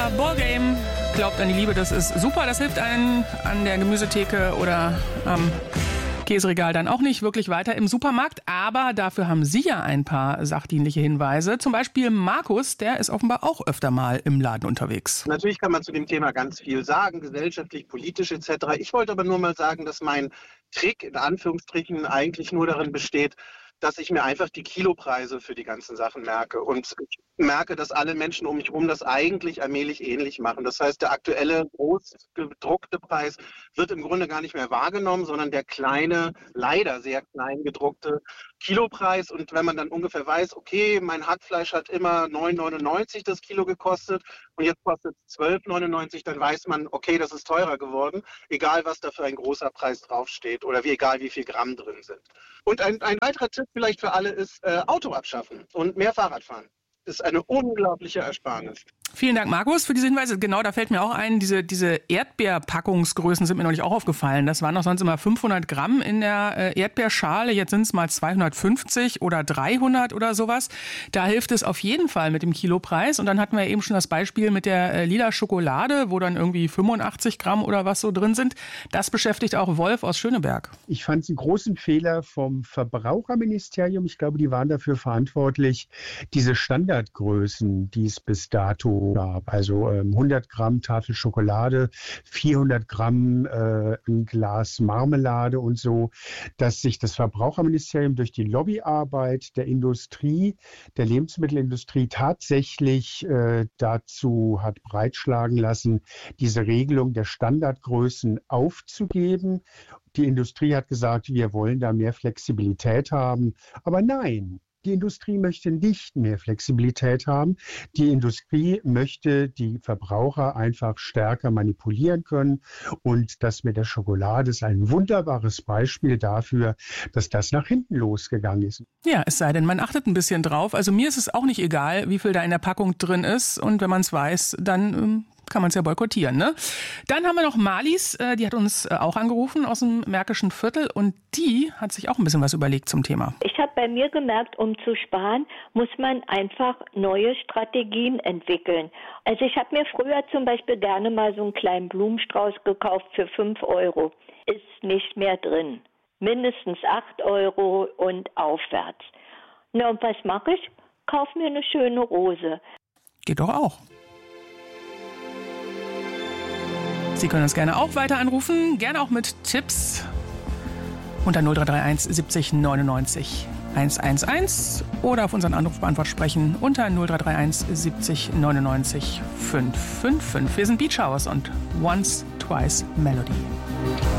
Feuer, Ballgame. Glaubt an die Liebe, das ist super. Das hilft einen an der Gemüsetheke oder am Käseregal dann auch nicht wirklich weiter im Supermarkt. Aber dafür haben Sie ja ein paar sachdienliche Hinweise. Zum Beispiel Markus, der ist offenbar auch öfter mal im Laden unterwegs. Natürlich kann man zu dem Thema ganz viel sagen, gesellschaftlich, politisch etc. Ich wollte aber nur mal sagen, dass mein Trick in Anführungsstrichen eigentlich nur darin besteht, dass ich mir einfach die Kilopreise für die ganzen Sachen merke. Und ich merke, dass alle Menschen um mich herum das eigentlich allmählich ähnlich machen. Das heißt, der aktuelle groß gedruckte Preis wird im Grunde gar nicht mehr wahrgenommen, sondern der kleine, leider sehr klein gedruckte Kilopreis. Und wenn man dann ungefähr weiß, okay, mein Hackfleisch hat immer 9,99 das Kilo gekostet und jetzt kostet es 12,99, dann weiß man, okay, das ist teurer geworden, egal was da für ein großer Preis draufsteht oder egal wie viel Gramm drin sind. Und ein weiterer Tipp vielleicht für alle ist, Auto abschaffen und mehr Fahrrad fahren. Das ist eine unglaubliche Ersparnis. Vielen Dank, Markus, für diese Hinweise. Genau, da fällt mir auch ein, diese Erdbeerpackungsgrößen sind mir neulich auch aufgefallen. Das waren doch sonst immer 500 Gramm in der Erdbeerschale. Jetzt sind es mal 250 oder 300 oder sowas. Da hilft es auf jeden Fall mit dem Kilopreis. Und dann hatten wir eben schon das Beispiel mit der lila Schokolade, wo dann irgendwie 85 Gramm oder was so drin sind. Das beschäftigt auch Wolf aus Schöneberg. Ich fand es einen großen Fehler vom Verbraucherministerium. Ich glaube, die waren dafür verantwortlich, diese Standardgrößen, die es bis dato gab. Also 100 Gramm Tafel Schokolade, 400 Gramm ein Glas Marmelade und so, dass sich das Verbraucherministerium durch die Lobbyarbeit der Industrie, der Lebensmittelindustrie tatsächlich dazu hat breitschlagen lassen, diese Regelung der Standardgrößen aufzugeben. Die Industrie hat gesagt, wir wollen da mehr Flexibilität haben. Aber nein. Die Industrie möchte nicht mehr Flexibilität haben. Die Industrie möchte die Verbraucher einfach stärker manipulieren können. Und das mit der Schokolade ist ein wunderbares Beispiel dafür, dass das nach hinten losgegangen ist. Ja, es sei denn, man achtet ein bisschen drauf. Also mir ist es auch nicht egal, wie viel da in der Packung drin ist. Und wenn man es weiß, dann kann man es ja boykottieren, ne? Dann haben wir noch Marlies, die hat uns auch angerufen aus dem Märkischen Viertel und die hat sich auch ein bisschen was überlegt zum Thema. Ich habe bei mir gemerkt, um zu sparen, muss man einfach neue Strategien entwickeln. Also ich habe mir früher zum Beispiel gerne mal so einen kleinen Blumenstrauß gekauft für 5 €. Ist nicht mehr drin. Mindestens 8 € und aufwärts. Na und was mache ich? Kauf mir eine schöne Rose. Geht doch auch. Sie können uns gerne auch weiter anrufen, gerne auch mit Tipps unter 0331 70 99 111 oder auf unseren Anrufbeantworter sprechen unter 0331 70 99 555. Wir sind Beach House und Once, Twice Melody.